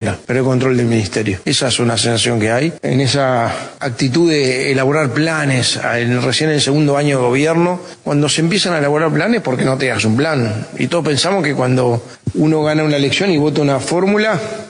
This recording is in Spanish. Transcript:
política, pero el control del ministerio. Esa es una sensación que hay. En esa actitud de elaborar planes, recién en el segundo año de gobierno, cuando se empiezan a elaborar planes, ¿por qué no te hagas un plan? Y todos pensamos que cuando uno gana una elección y vota una fórmula,